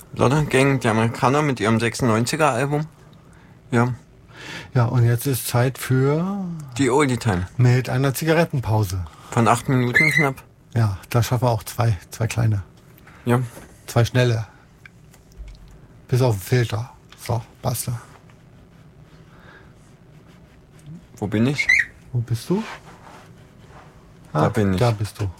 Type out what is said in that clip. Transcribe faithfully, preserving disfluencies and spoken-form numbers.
London Gang, die Amerikaner mit ihrem sechsundneunziger-Album. Ja. Ja, und jetzt ist Zeit für... Die Oldie Time. Mit einer Zigarettenpause. Von acht Minuten knapp. Ja, da schaffen wir auch zwei, zwei kleine. Ja. Zwei schnelle. Bis auf den Filter. So, basta. Wo bin ich? Wo bist du? Da Ah, bin ich. Da bist du.